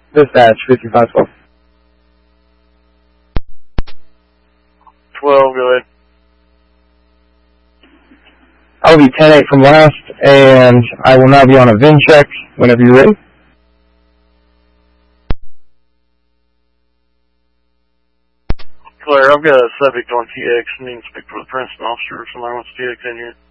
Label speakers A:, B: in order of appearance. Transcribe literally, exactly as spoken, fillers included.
A: Dispatch, fifty-five twelve.
B: twelve, go ahead.
A: I will be ten eight from last, and I will now be on a V I N check whenever you're ready.
B: Claire, I've got a subject on T X. I need to speak for the principal officer if somebody wants T X in here.